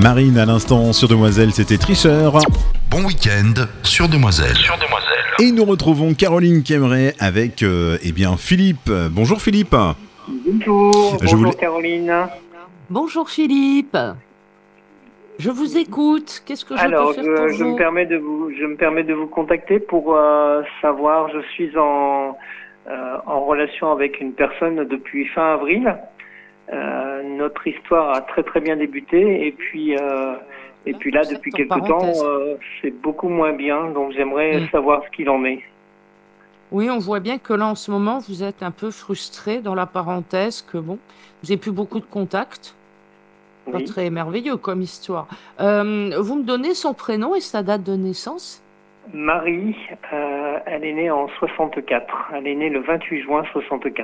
Marine à l'instant sur Demoiselle, c'était Tricheur. Bon week-end sur Demoiselle. Et nous retrouvons Caroline Kemmerer avec Philippe. Bonjour Philippe. Bonjour Caroline. Bonjour Philippe. Je vous écoute. Qu'est-ce que je peux faire pour vous ? Je me permets de vous contacter pour savoir. Je suis en relation avec une personne depuis fin avril. Notre histoire a très très bien débuté et puis là depuis quelque temps c'est beaucoup moins bien. Donc j'aimerais savoir ce qu'il en est. Oui, on voit bien que là en ce moment vous êtes un peu frustré dans la parenthèse que vous n'avez plus beaucoup de contacts. Pas Oui. très merveilleux comme histoire. Vous me donnez son prénom et sa date de naissance ? Marie, elle est née en 64. Elle est née le 28 juin 64.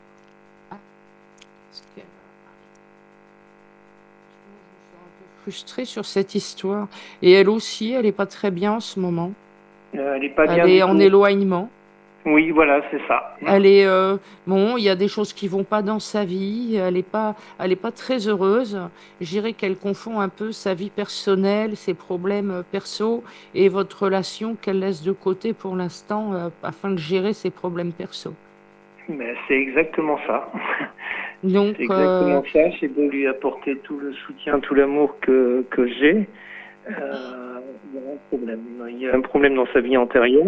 Frustrée sur cette histoire. Et elle aussi, elle n'est pas très bien en ce moment. Elle n'est pas bien. Elle du est en tout. éloignement. Oui, voilà, c'est ça. Elle est il y a des choses qui vont pas dans sa vie. Elle est pas très heureuse. Je dirais qu'elle confond un peu sa vie personnelle, ses problèmes perso et votre relation qu'elle laisse de côté pour l'instant afin de gérer ses problèmes perso. Mais c'est exactement ça. Donc, c'est exactement ça. J'ai beau lui apporter tout le soutien, tout l'amour que j'ai. Il y a un problème. Il y a un problème dans sa vie antérieure.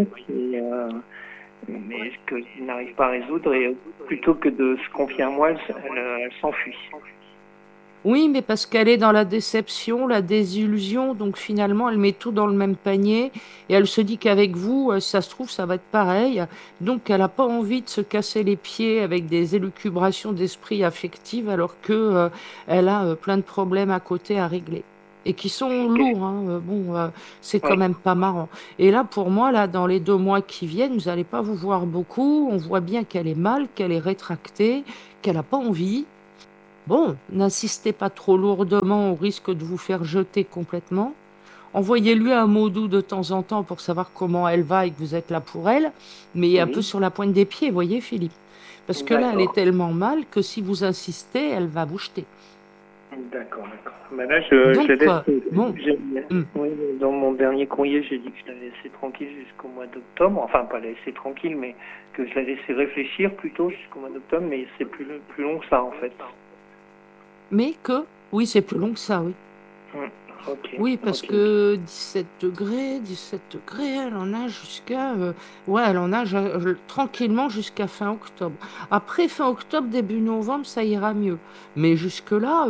Mais qu'il n'arrive pas à résoudre et plutôt que de se confier à moi, elle s'enfuit. Oui, mais parce qu'elle est dans la déception, la désillusion, donc finalement elle met tout dans le même panier et elle se dit qu'avec vous, ça se trouve, ça va être pareil. Donc elle n'a pas envie de se casser les pieds avec des élucubrations d'esprit affectives alors que elle a plein de problèmes à côté à régler. Et qui sont lourds, hein. C'est quand même pas marrant. Et là, pour moi, là, dans les 2 mois qui viennent, vous n'allez pas vous voir beaucoup. On voit bien qu'elle est mal, qu'elle est rétractée, qu'elle n'a pas envie. Bon, n'insistez pas trop lourdement au risque de vous faire jeter complètement. Envoyez-lui un mot doux de temps en temps pour savoir comment elle va et que vous êtes là pour elle, mais un peu sur la pointe des pieds, voyez Philippe. Parce que là, elle est tellement mal que si vous insistez, elle va vous jeter. D'accord. Ben là, je laisse. Oui, dans mon dernier courrier, j'ai dit que je la laissais tranquille jusqu'au mois d'octobre. Enfin, pas la laisser tranquille, mais que je la laissais réfléchir plutôt jusqu'au mois d'octobre. Mais c'est plus long que ça, en fait. Mais que oui, c'est plus long que ça, oui. Okay. Oui, parce que 17 degrés, elle en a jusqu'à... elle en a tranquillement jusqu'à fin octobre. Après, fin octobre, début novembre, ça ira mieux. Mais jusque-là,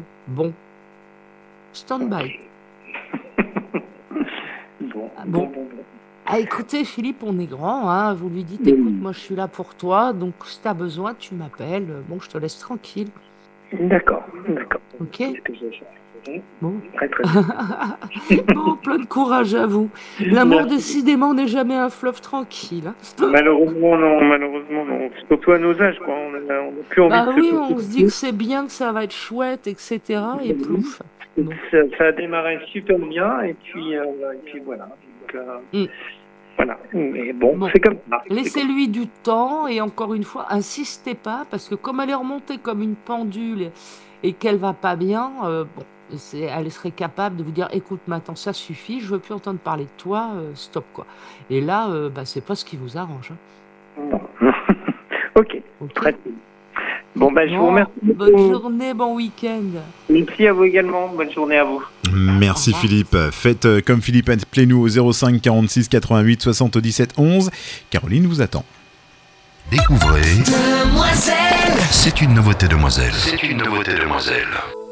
stand-by. Bon. Ah, écoutez, Philippe, on est grand, hein. Vous lui dites, écoute, moi, je suis là pour toi, donc si tu as besoin, tu m'appelles. Bon, je te laisse tranquille. D'accord. Ok. C'est ce que je cherche. Bon. Très bien. Bon, plein de courage à vous. L'amour, décidément, n'est jamais un fleuve tranquille. Hein. Malheureusement, non. Surtout à nos âges, quoi. On n'a plus envie de se... Oui, on se dit que c'est bien, que ça va être chouette, etc. Et plouf. Bon. Ça a démarré super bien, et puis voilà. Donc, voilà. Mais bon, c'est comme ça. Laissez-lui du temps, et encore une fois, insistez pas, parce que comme elle est remontée comme une pendule et qu'elle va pas bien, elle serait capable de vous dire, écoute, maintenant ça suffit, je veux plus entendre parler de toi, stop quoi. Et là, c'est pas ce qui vous arrange. Hein. Ok. Très bien. Bon, je vous remercie. Bonne journée, bon week-end. Merci à vous également. Bonne journée à vous. Merci Philippe. Faites comme Philippe, appelez-nous au 05 46 88 77 11. Caroline vous attend. Découvrez Demoiselle. C'est une nouveauté Demoiselle.